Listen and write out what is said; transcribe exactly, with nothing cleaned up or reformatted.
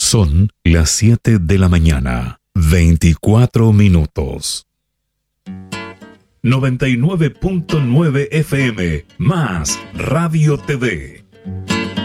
Son las siete de la mañana, veinticuatro minutos. noventa y nueve punto nueve F M, más Radio T V.